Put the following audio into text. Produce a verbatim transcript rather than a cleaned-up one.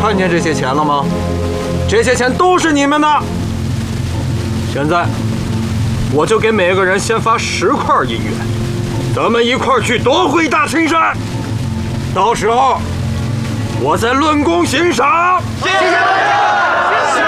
看见这些钱了吗？这些钱都是你们的。现在，我就给每个人先发十块银元，咱们一块儿去夺回大青山。到时候，我再论功行赏。 谢谢大家，谢谢。